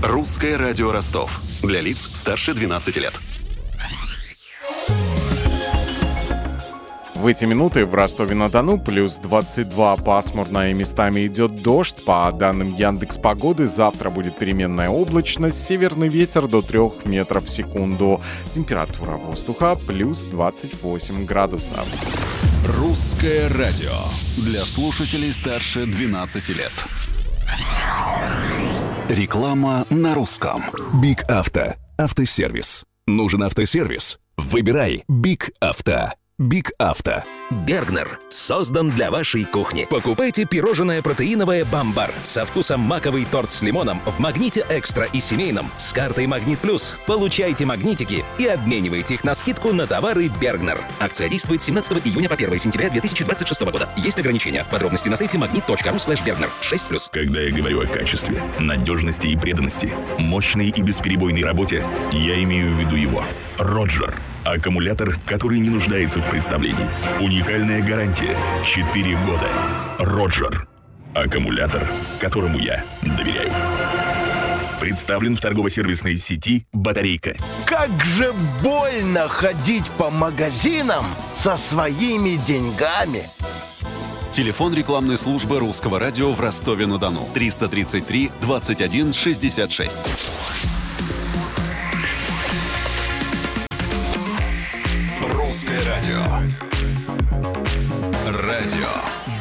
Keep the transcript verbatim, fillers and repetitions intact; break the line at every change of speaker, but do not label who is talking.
Русское радио Ростов. Для лиц старше двенадцати лет.
В эти минуты в Ростове-на-Дону плюс двадцать два, пасмурно и местами идет дождь. По данным Яндекс.Погоды, завтра будет переменная облачность, северный ветер до трех метров в секунду. Температура воздуха плюс двадцать восемь градусов.
Русское радио. Для слушателей старше двенадцати лет. Реклама на русском.
Биг Авто. Автосервис. Нужен автосервис? Выбирай Биг Авто. Биг Авто.
Бергнер создан для вашей кухни. Покупайте пирожное протеиновое «Бамбар» со вкусом маковый торт с лимоном в «Магните Экстра» и семейном с картой «Магнит Плюс». Получайте магнитики и обменивайте их на скидку на товары Бергнер. Акция действует с семнадцатого июня по первое сентября две тысячи двадцать шестого года. Есть ограничения. Подробности на сайте магнит точка ру слэш бергнер. шесть плюс.
Когда я говорю о качестве, надежности и преданности, мощной и бесперебойной работе, я имею в виду его. Роджер. Аккумулятор, который не нуждается в представлении. Уникальная гарантия. четыре года. Роджер. Аккумулятор, которому я доверяю. Представлен в торгово-сервисной сети «Батарейка».
Как же больно ходить по магазинам со своими деньгами.
Телефон рекламной службы Русского радио в Ростове-на-Дону. триста тридцать три двадцать один шестьдесят шесть. Русское радио. Радио